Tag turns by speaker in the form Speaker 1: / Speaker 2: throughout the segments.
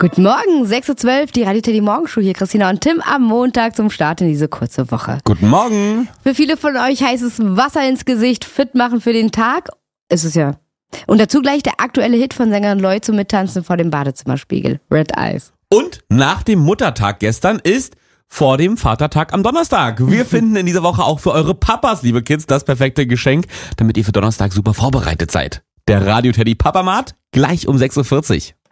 Speaker 1: Guten Morgen, 6.12 Uhr, die Radio Teddy Morgenshow hier, Christina und Tim am Montag zum Start in diese kurze Woche.
Speaker 2: Guten Morgen.
Speaker 1: Für viele von euch heißt es Wasser ins Gesicht, fit machen für den Tag. Ist es ja. Und dazu gleich der aktuelle Hit von Sängerin Loy zum Mittanzen vor dem Badezimmerspiegel, Red Eyes.
Speaker 2: Und nach dem Muttertag gestern ist vor dem Vatertag am Donnerstag. Wir finden in dieser Woche auch für eure Papas, liebe Kids, das perfekte Geschenk, damit ihr für Donnerstag super vorbereitet seid. Der Radio Teddy Papamat gleich um 6.40 Uhr.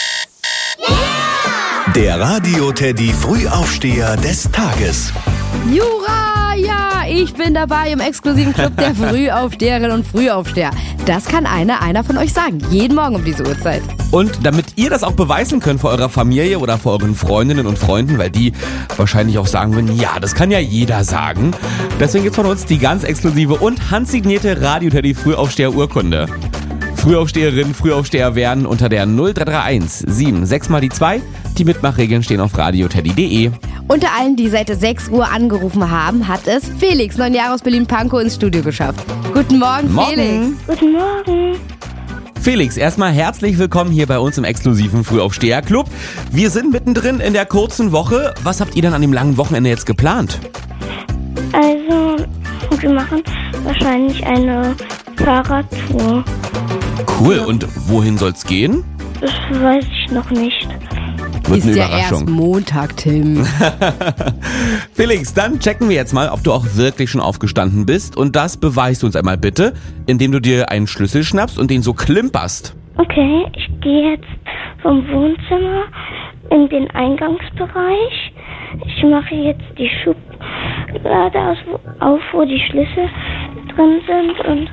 Speaker 3: Der Radio Teddy Frühaufsteher des Tages.
Speaker 1: Jura, ja, ich bin dabei im exklusiven Club der Frühaufsteherinnen und Frühaufsteher. Das kann einer von euch sagen, jeden Morgen um diese Uhrzeit.
Speaker 2: Und damit ihr das auch beweisen könnt vor eurer Familie oder vor euren Freundinnen und Freunden, weil die wahrscheinlich auch sagen würden, ja, das kann ja jeder sagen. Deswegen gibt's von uns die ganz exklusive und handsignierte Radio Teddy Frühaufsteher Urkunde. Frühaufsteherinnen, Frühaufsteher werden unter der 0331 76 mal die 2. Die Mitmachregeln stehen auf radioteddy.de.
Speaker 1: Unter allen, die seit 6 Uhr angerufen haben, hat es Felix, 9 Jahre aus Berlin-Pankow, ins Studio geschafft. Guten Morgen, Felix.
Speaker 4: Guten Morgen.
Speaker 2: Felix, erstmal herzlich willkommen hier bei uns im exklusiven Frühaufsteher-Club. Wir sind mittendrin in der kurzen Woche. Was habt ihr denn an dem langen Wochenende jetzt geplant?
Speaker 4: Also, wir machen wahrscheinlich eine Fahrradtour.
Speaker 2: Cool, und wohin soll's gehen?
Speaker 4: Das weiß ich noch nicht.
Speaker 2: Wird
Speaker 1: Ist
Speaker 2: eine
Speaker 1: ja
Speaker 2: Überraschung.
Speaker 1: erst Montag, Tim.
Speaker 2: Felix, dann checken wir jetzt mal, ob du auch wirklich schon aufgestanden bist. Und das beweist du uns einmal bitte, indem du dir einen Schlüssel schnappst und den so klimperst.
Speaker 4: Okay, ich gehe jetzt vom Wohnzimmer in den Eingangsbereich. Ich mache jetzt die Schublade auf, wo die Schlüssel drin sind und...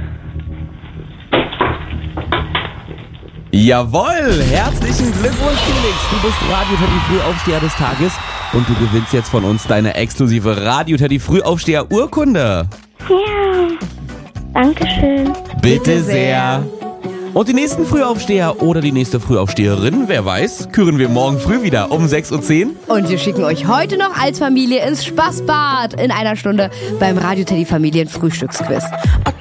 Speaker 2: Jawohl, herzlichen Glückwunsch, Felix. Du bist Radio Teddy Frühaufsteher des Tages und du gewinnst jetzt von uns deine exklusive Radio Teddy Frühaufsteher Urkunde.
Speaker 4: Ja, Dankeschön.
Speaker 2: Bitte sehr. Und die nächsten Frühaufsteher oder die nächste Frühaufsteherin, wer weiß, küren wir morgen früh wieder um 6.10 Uhr.
Speaker 1: Und wir schicken euch heute noch als Familie ins Spaßbad in einer Stunde beim Radio Teddy Familien Frühstücksquiz.